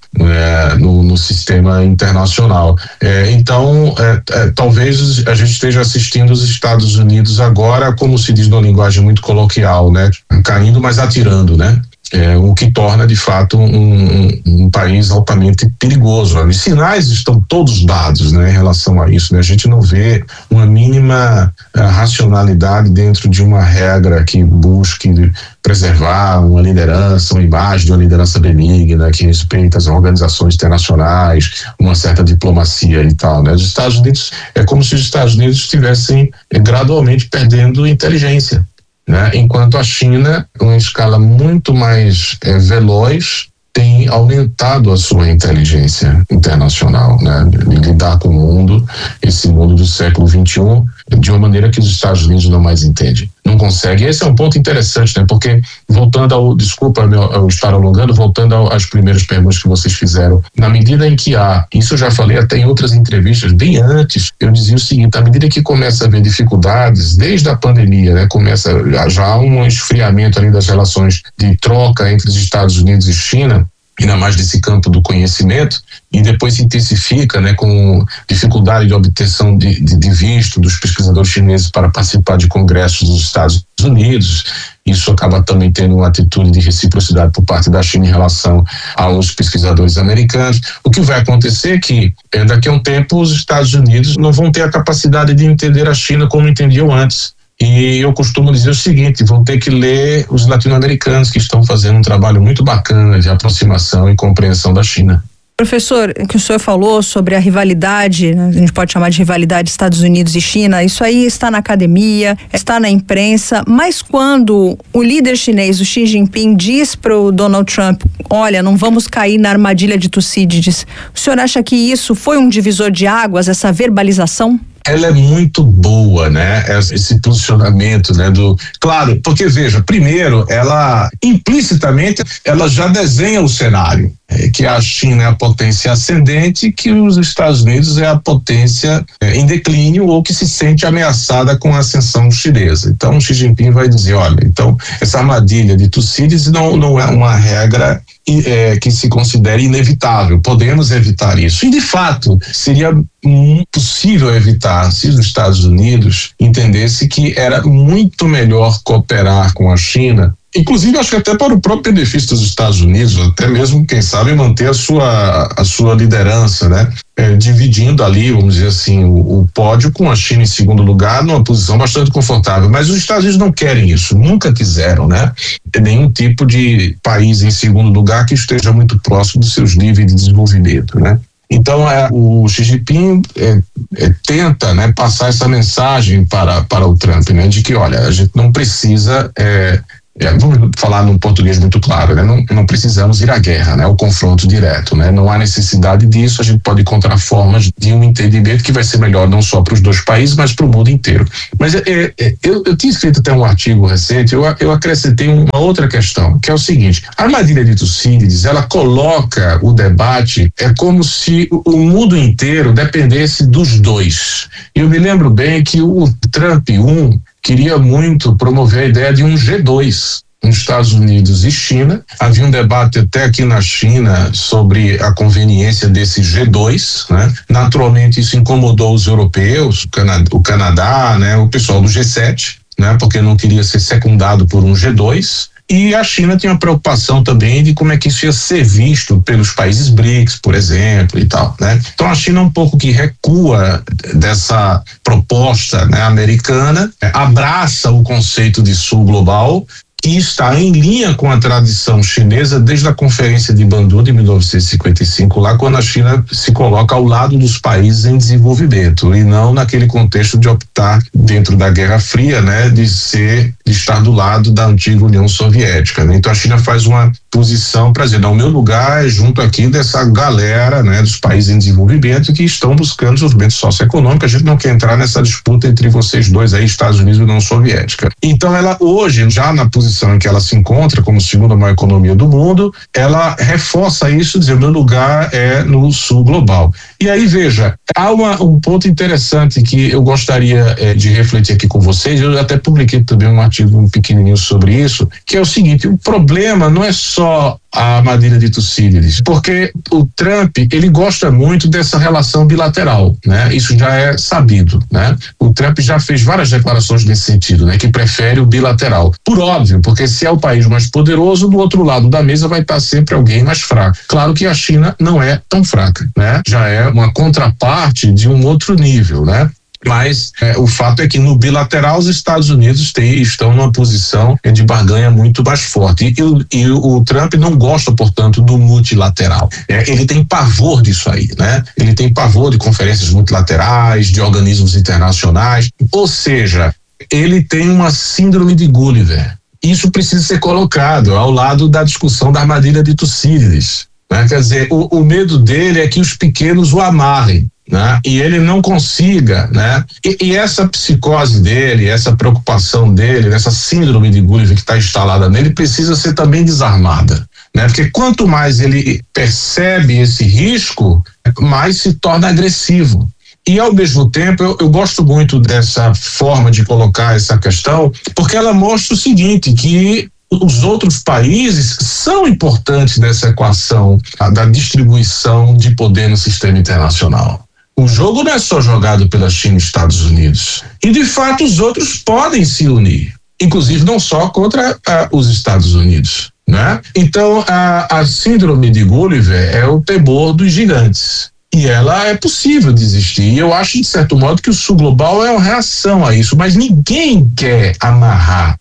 S7: no sistema internacional. Então, talvez a gente esteja assistindo os Estados Unidos agora, como se diz numa linguagem muito coloquial, né, caindo, mas atirando, né? O que torna, de fato, um país altamente perigoso. Os sinais estão todos dados, né, em relação a isso, né? A gente não vê uma mínima racionalidade dentro de uma regra que busque preservar uma liderança, uma imagem de uma liderança benigna, que respeita as organizações internacionais, uma certa diplomacia e tal, né? Os Estados Unidos, é como se os Estados Unidos estivessem gradualmente perdendo inteligência, né? Enquanto a China, em uma escala muito mais veloz, tem aumentado a sua inteligência internacional, né? De lidar com o mundo, esse mundo do século XXI, de uma maneira que os Estados Unidos não mais entendem. Não consegue. Esse é um ponto interessante, né? Porque, voltando desculpa eu estar alongando, voltando às primeiras perguntas que vocês fizeram, na medida em que isso eu já falei até em outras entrevistas, bem antes, eu dizia o seguinte: à medida que começa a haver dificuldades, desde a pandemia, né? Começa já um esfriamento ali das relações de troca entre os Estados Unidos e China, ainda mais nesse campo do conhecimento, e depois se intensifica, né, com dificuldade de obtenção de visto dos pesquisadores chineses para participar de congressos dos Estados Unidos. Isso acaba também tendo uma atitude de reciprocidade por parte da China em relação aos pesquisadores americanos. O que vai acontecer é que daqui a um tempo os Estados Unidos não vão ter a capacidade de entender a China como entendiam antes. E eu costumo dizer o seguinte: vão ter que ler os latino-americanos, que estão fazendo um trabalho muito bacana de aproximação e compreensão da China.
S6: Professor, o que o senhor falou sobre a rivalidade, né, a gente pode chamar de rivalidade Estados Unidos e China, isso aí está na academia, está na imprensa, mas quando o líder chinês, o Xi Jinping, diz para o Donald Trump, olha, não vamos cair na armadilha de Tucídides, o senhor acha que isso foi um divisor de águas, essa verbalização?
S7: Ela é muito boa, né? Esse posicionamento, né? Claro, porque veja, primeiro, ela implicitamente, ela já desenha o cenário, que a China é a potência ascendente, que os Estados Unidos é a potência em declínio ou que se sente ameaçada com a ascensão chinesa. Então, Xi Jinping vai dizer, olha, então essa armadilha de Tucídides não é uma regra que se considere inevitável, podemos evitar isso. E de fato, seria possível evitar se os Estados Unidos entendesse que era muito melhor cooperar com a China, inclusive acho que até para o próprio benefício dos Estados Unidos, até mesmo, quem sabe, manter a sua liderança, né? Dividindo ali, vamos dizer assim, o pódio com a China em segundo lugar, numa posição bastante confortável. Mas os Estados Unidos não querem isso, nunca quiseram, né? Nenhum tipo de país em segundo lugar que esteja muito próximo dos seus níveis de desenvolvimento, né? Então, o Xi Jinping tenta, né, passar essa mensagem para o Trump, né, de que, olha, a gente não precisa, vamos falar num português muito claro, né, não precisamos ir à guerra, né, ao confronto direto, né, não há necessidade disso, a gente pode encontrar formas de um entendimento que vai ser melhor não só para os dois países, mas para o mundo inteiro. Mas eu tinha escrito até um artigo recente, eu acrescentei uma outra questão, que é o seguinte: a armadilha de Tucídides, ela coloca o debate, como se o mundo inteiro dependesse dos dois. Eu me lembro bem que o Trump queria muito promover a ideia de um G2 nos Estados Unidos e China. Havia um debate até aqui na China sobre a conveniência desse G2, né? Naturalmente isso incomodou os europeus, o Canadá, né? O pessoal do G7, né? Porque não queria ser secundado por um G2. E a China tinha uma preocupação também de como é que isso ia ser visto pelos países BRICS, por exemplo, e tal, né? Então a China um pouco que recua dessa proposta, né, americana, abraça o conceito de Sul Global, que está em linha com a tradição chinesa desde a Conferência de Bandung de 1955, lá quando a China se coloca ao lado dos países em desenvolvimento e não naquele contexto de optar dentro da Guerra Fria, né, de estar do lado da antiga União Soviética, né? Então a China faz uma posição para dizer, não, o meu lugar é junto aqui dessa galera, né, dos países em desenvolvimento que estão buscando desenvolvimento socioeconômico. A gente não quer entrar nessa disputa entre vocês dois aí, Estados Unidos e União Soviética. Então ela hoje, já na posição em que ela se encontra como segunda maior economia do mundo, ela reforça isso, dizendo, meu lugar é no Sul Global. E aí, veja, há um ponto interessante que eu gostaria de refletir aqui com vocês. Eu até publiquei também um artigo pequenininho sobre isso, que é o seguinte: o problema não é só a armadilha de Tucídides, porque o Trump, ele gosta muito dessa relação bilateral, né? Isso já é sabido, né? O Trump já fez várias declarações nesse sentido, né? Que prefere o bilateral. Por óbvio, porque se é o país mais poderoso, do outro lado da mesa vai estar sempre alguém mais fraco. Claro que a China não é tão fraca, né? Já é uma contraparte de um outro nível, né? Mas o fato é que no bilateral os Estados Unidos estão numa posição de barganha muito mais forte. E o Trump não gosta, portanto, do multilateral. Ele tem pavor disso aí, né? Ele tem pavor de conferências multilaterais, de organismos internacionais. Ou seja, ele tem uma síndrome de Gulliver. Isso precisa ser colocado ao lado da discussão da armadilha de Tucídides, né? Quer dizer, o medo dele é que os pequenos o amarrem, né? E ele não consiga, né? E essa psicose dele, essa preocupação dele, essa síndrome de Gulliver que está instalada nele, precisa ser também desarmada, né? Porque quanto mais ele percebe esse risco, mais se torna agressivo. E ao mesmo tempo eu gosto muito dessa forma de colocar essa questão, porque ela mostra o seguinte, que os outros países são importantes nessa equação da distribuição de poder no sistema internacional. O jogo não é só jogado pela China e Estados Unidos. E, de fato, os outros podem se unir, inclusive não só contra os Estados Unidos, né? Então, a síndrome de Gulliver é o temor dos gigantes. E ela é possível de existir. E eu acho, de certo modo, que o sul global é uma reação a isso. Mas ninguém quer amarrar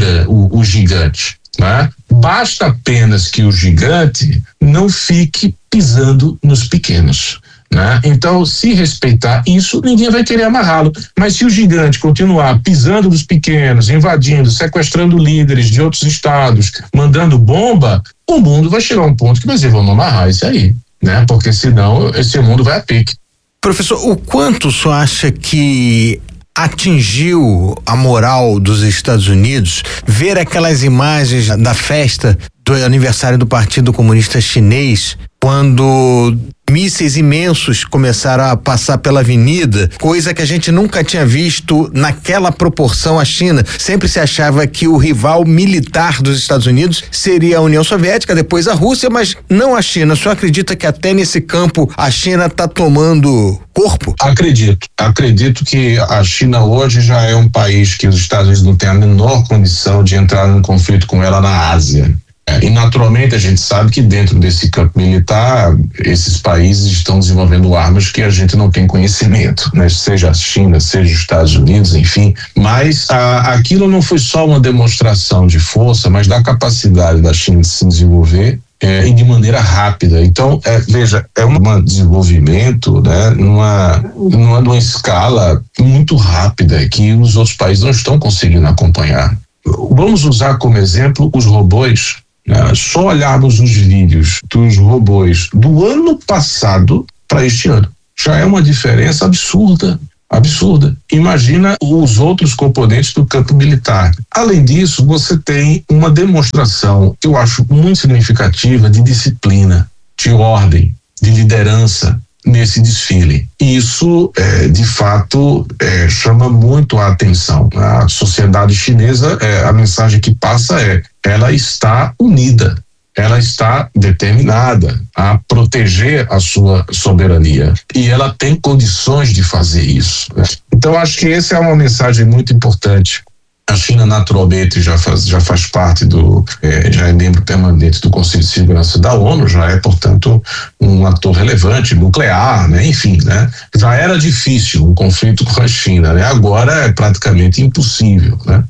S7: o gigante, né? Basta apenas que o gigante não fique pisando nos pequenos, né? Então, se respeitar isso, ninguém vai querer amarrá-lo. Mas se o gigante continuar pisando nos pequenos, invadindo, sequestrando líderes de outros estados, mandando bomba, o mundo vai chegar a um ponto que vai dizer, vamos amarrar isso aí, né? Porque senão esse mundo vai a pique.
S5: Professor, o quanto o senhor acha que atingiu a moral dos Estados Unidos ver aquelas imagens da festa do aniversário do Partido Comunista Chinês, quando mísseis imensos começaram a passar pela avenida, coisa que a gente nunca tinha visto naquela proporção. A China sempre se achava que o rival militar dos Estados Unidos seria a União Soviética, depois a Rússia, mas não a China. O senhor acredita que até nesse campo a China está tomando corpo? Acredito que a China hoje já é um país que os Estados Unidos não têm a menor condição de entrar num conflito com ela na Ásia. E naturalmente a gente sabe que dentro desse campo militar esses países estão desenvolvendo armas que a gente não tem conhecimento, né? Seja a China, seja os Estados Unidos, enfim, mas aquilo não foi só uma demonstração de força, mas da capacidade da China de se desenvolver e de maneira rápida. Então, veja, é um desenvolvimento, né, numa escala muito rápida que os outros países não estão conseguindo acompanhar. Vamos usar como exemplo os robôs. Só olharmos os vídeos dos robôs do ano passado para este ano, já é uma diferença absurda. Imagina os outros componentes do campo militar. Além disso, você tem uma demonstração que eu acho muito significativa de disciplina, de ordem, de liderança nesse desfile. E isso, de fato, chama muito a atenção. A sociedade chinesa, a mensagem que passa ela está unida, ela está determinada a proteger a sua soberania e ela tem condições de fazer isso. Então, acho que essa é uma mensagem muito importante. A China naturalmente já faz parte já é membro permanente do Conselho de Segurança da ONU, já é, portanto, um ator relevante, nuclear, né? Enfim, né? Já era difícil um conflito com a China, né? Agora é praticamente impossível, né?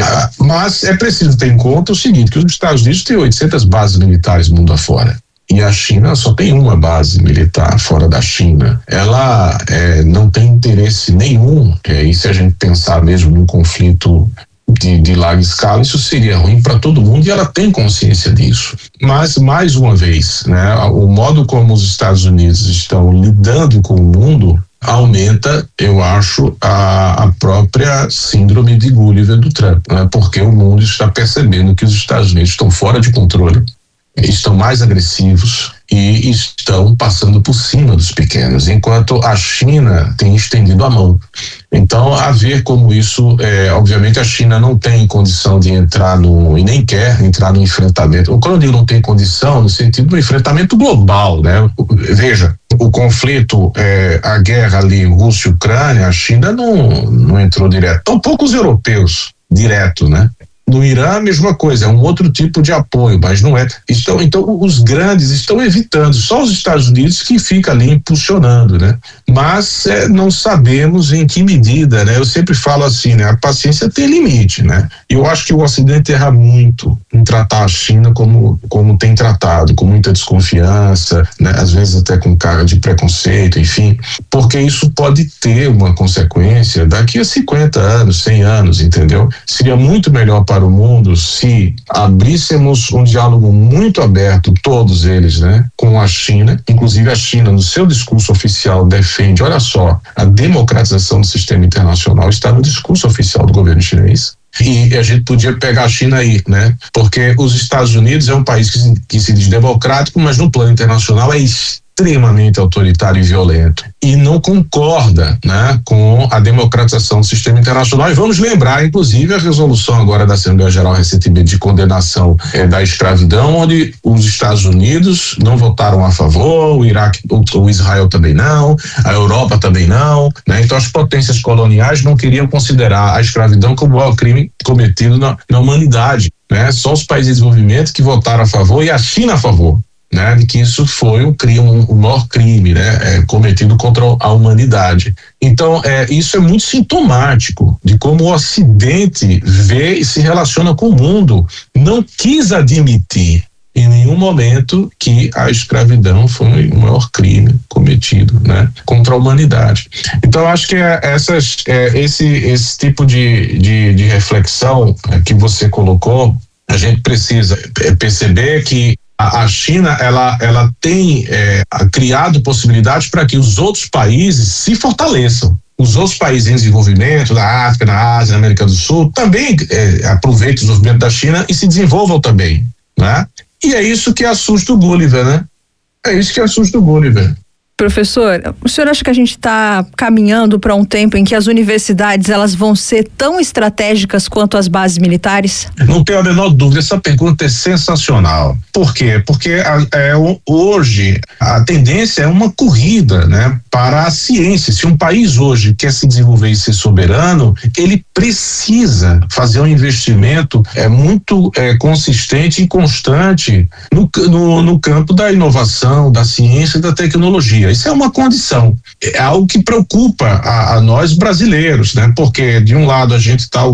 S5: Mas é preciso ter em conta o seguinte, que os Estados Unidos têm 800 bases militares mundo afora. E a China só tem uma base militar fora da China. Ela não tem interesse nenhum, e se a gente pensar mesmo num conflito de larga escala, isso seria ruim para todo mundo e ela tem consciência disso. Mas, mais uma vez, né, o modo como os Estados Unidos estão lidando com o mundo aumenta, eu acho, a própria síndrome de Gulliver do Trump, né, porque o mundo está percebendo que os Estados Unidos estão fora de controle, estão mais agressivos e estão passando por cima dos pequenos, enquanto a China tem estendido a mão. Então, a ver como isso, obviamente a China não tem condição de entrar e nem quer entrar no enfrentamento. Quando eu digo não tem condição, no sentido do enfrentamento global, né? Veja, o conflito, a guerra ali, Rússia e Ucrânia, a China não entrou direto. Tampouco os europeus, direto, né? No Irã, a mesma coisa, é um outro tipo de apoio, mas não é. Então, os grandes estão evitando, só os Estados Unidos que fica ali impulsionando, né? Mas não sabemos em que medida, né? Eu sempre falo assim, né? A paciência tem limite, né? Eu acho que o Ocidente erra muito em tratar a China como tem tratado, com muita desconfiança, né? Às vezes até com carga de preconceito, enfim, porque isso pode ter uma consequência daqui a 50 anos, 100 anos, entendeu? Seria muito melhor para o mundo se abríssemos um diálogo muito aberto, todos eles, né, com a China. Inclusive a China, no seu discurso oficial, defende, olha só, a democratização do sistema internacional está no discurso oficial do governo chinês. E a gente podia pegar a China aí, né? Porque os Estados Unidos é um país que se diz democrático, mas no plano internacional é
S7: extremamente autoritário e violento e não concorda, né, com a democratização do sistema internacional. E vamos lembrar, inclusive, a resolução agora da Assembleia Geral recentemente de condenação da escravidão, onde os Estados Unidos não votaram a favor, o Iraque, o Israel também não, a Europa também não, né? Então as potências coloniais não queriam considerar a escravidão como o maior crime cometido na humanidade, né? Só os países de desenvolvimento que votaram a favor e a China a favor, né, de que isso foi o maior crime, né, cometido contra a humanidade. Então, isso é muito sintomático de como o Ocidente vê e se relaciona com o mundo. Não quis admitir em nenhum momento que a escravidão foi o maior crime cometido, né, contra a humanidade. Então, acho que esse tipo de reflexão que você colocou, a gente precisa perceber que a China, ela tem criado possibilidades para que os outros países se fortaleçam. Os outros países em desenvolvimento, da África, na Ásia, na América do Sul, também aproveitem o desenvolvimento da China e se desenvolvam também, né? E é isso que assusta o Gulliver, né? É isso que assusta o Gulliver.
S6: Professor, o senhor acha que a gente está caminhando para um tempo em que as universidades elas vão ser tão estratégicas quanto as bases militares?
S7: Não tenho a menor dúvida, essa pergunta é sensacional. Por quê? Porque hoje a tendência é uma corrida, né, para a ciência. Se um país hoje quer se desenvolver e ser soberano, ele precisa fazer um investimento muito consistente e constante no campo da inovação, da ciência e da tecnologia. Isso é uma condição, é algo que preocupa a nós brasileiros, né? Porque de um lado a gente está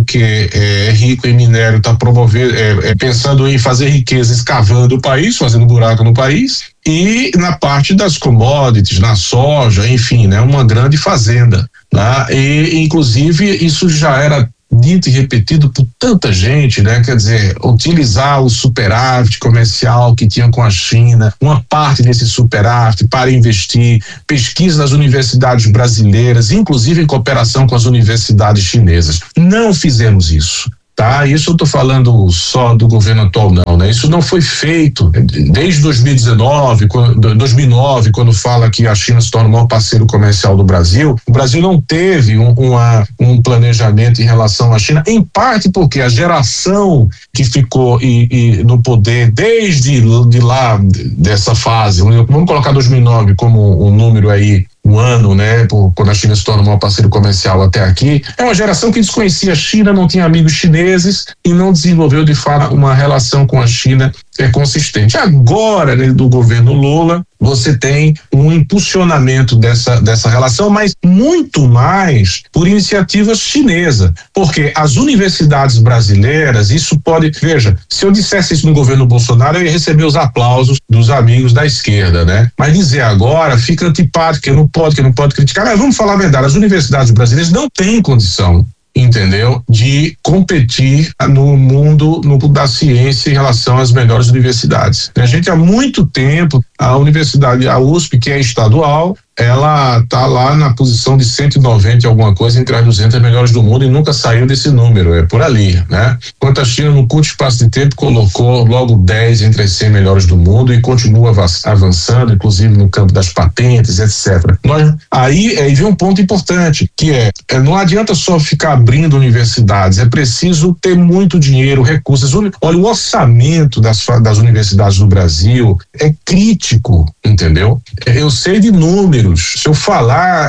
S7: é rico em minério, está promovendo, pensando em fazer riqueza, escavando o país, fazendo buraco no país, e na parte das commodities, na soja, enfim, né? Uma grande fazenda, né? E inclusive isso já era dito e repetido por tanta gente, né? Quer dizer, utilizar o superávit comercial que tinha com a China, uma parte desse superávit para investir, pesquisa das universidades brasileiras, inclusive em cooperação com as universidades chinesas. Não fizemos isso. Tá? Isso eu estou falando só do governo atual, não, né? Isso não foi feito desde 2009, quando fala que a China se torna o maior parceiro comercial do Brasil. O Brasil não teve um planejamento em relação à China, em parte porque a geração que ficou no poder desde lá dessa fase, vamos colocar 2009 como um número aí, um ano, né, quando a China se torna o maior parceiro comercial até aqui, é uma geração que desconhecia a China, não tinha amigos chineses e não desenvolveu de fato uma relação com a China consistente. Agora, né, do governo Lula, você tem um impulsionamento dessa relação, mas muito mais por iniciativa chinesa, porque as universidades brasileiras, veja, se eu dissesse isso no governo Bolsonaro, eu ia receber os aplausos dos amigos da esquerda, né? Mas dizer agora fica antipático, que não pode criticar, mas vamos falar a verdade, as universidades brasileiras não têm condição, entendeu, de competir no mundo da ciência em relação às melhores universidades. A gente há muito tempo, a USP, que é estadual, ela está lá na posição de 190 e alguma coisa entre as 200 melhores do mundo e nunca saiu desse número, é por ali, né? Enquanto a China, no curto espaço de tempo, colocou logo 10 entre as 100 melhores do mundo e continua avançando, inclusive no campo das patentes, etc. Aí vem um ponto importante, que não adianta só ficar abrindo universidades, é preciso ter muito dinheiro, recursos. Olha, o orçamento das universidades do Brasil é crítico, entendeu? Eu sei de números. Se eu falar,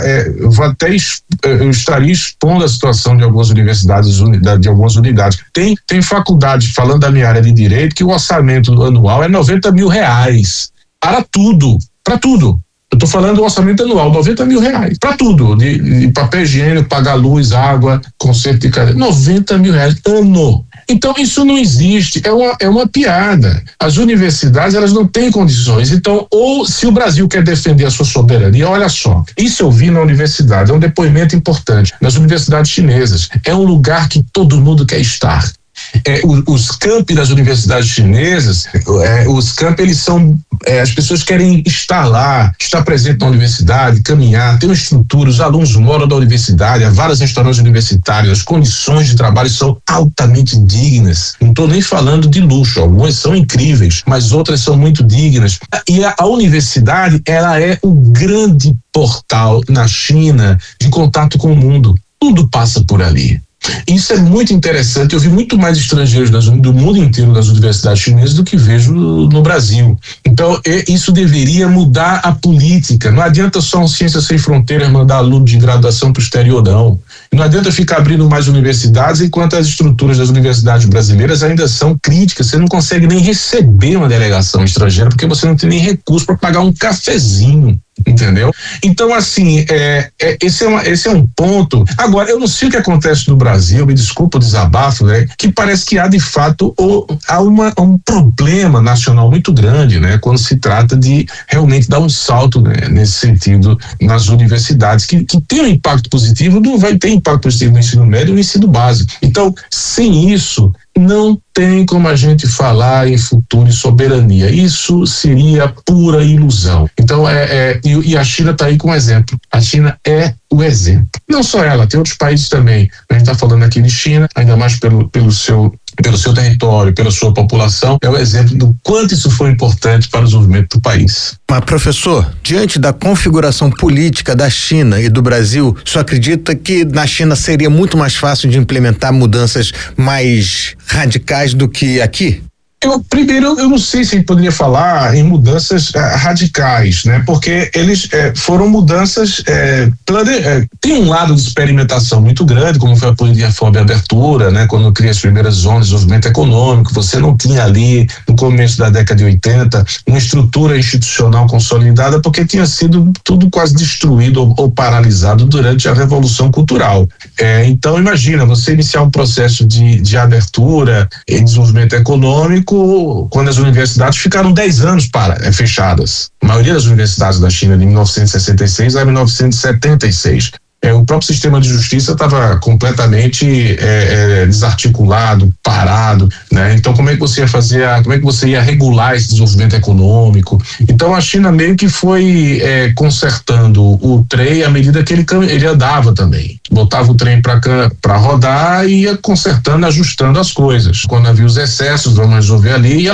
S7: eu estaria expondo a situação de algumas universidades, de algumas unidades. Tem faculdade, falando da minha área de direito, que o orçamento anual é R$90 mil para tudo. Eu estou falando do orçamento anual, R$90 mil para tudo, de papel higiênico, pagar luz, água, conserto de cadeira, R$90 mil ano. Então isso não existe, é uma piada. As universidades, elas não têm condições. Então, ou se o Brasil quer defender a sua soberania, olha só, isso eu vi na universidade, é um depoimento importante, nas universidades chinesas, é um lugar que todo mundo quer estar. Os campi das universidades chinesas, eles são as pessoas querem estar lá, estar presente na universidade, caminhar, ter uma estrutura, os alunos moram na universidade, há vários restaurantes universitários, as condições de trabalho são altamente dignas. Não estou nem falando de luxo, algumas são incríveis, mas outras são muito dignas. E a universidade, ela é o grande portal na China de contato com o mundo. Tudo passa por ali. Isso é muito interessante. Eu vi muito mais estrangeiros do mundo inteiro das universidades chinesas do que vejo no Brasil. Então, isso deveria mudar a política. Não adianta só um Ciência Sem Fronteiras mandar aluno de graduação para o exterior, não. Não adianta ficar abrindo mais universidades enquanto as estruturas das universidades brasileiras ainda são críticas. Você não consegue nem receber uma delegação estrangeira porque você não tem nem recurso para pagar um cafezinho. Entendeu? Então, assim, esse é um ponto. Agora, eu não sei o que acontece no Brasil, me desculpa o desabafo, né? Que parece que há, de fato, um problema nacional muito grande, né? Quando se trata de realmente dar um salto, né, nesse sentido nas universidades, que tem um impacto positivo, não vai ter impacto positivo no ensino médio e no ensino básico. Então, sem isso, não tem como a gente falar em futuro e soberania. Isso seria pura ilusão. Então, e a China está aí com um exemplo. A China é o exemplo. Não só ela, tem outros países também. A gente está falando aqui de China, ainda mais pelo seu território, pela sua população, é o exemplo do quanto isso foi importante para o desenvolvimento do país.
S5: Mas, professor, diante da configuração política da China e do Brasil, o senhor acredita que na China seria muito mais fácil de implementar mudanças mais radicais do que aqui?
S7: Primeiro, eu não sei se a gente poderia falar em mudanças radicais, né? Porque eles foram mudanças tem um lado de experimentação muito grande, como foi a política de reforma e abertura, né? Quando cria as primeiras zonas de desenvolvimento econômico, você não tinha ali, no começo da década de 80, uma estrutura institucional consolidada, porque tinha sido tudo quase destruído ou paralisado durante a Revolução Cultural. Então, imagina, você iniciar um processo de abertura e desenvolvimento econômico quando as universidades ficaram 10 anos fechadas. A maioria das universidades da China de 1966 a 1976. O próprio sistema de justiça estava completamente desarticulado, parado, né? Então, como é que você ia fazer, como é que você ia regular esse desenvolvimento econômico? Então, a China meio que foi consertando o trem à medida que ele andava também. Botava o trem para rodar e ia consertando, ajustando as coisas. Quando havia os excessos, vamos resolver ali,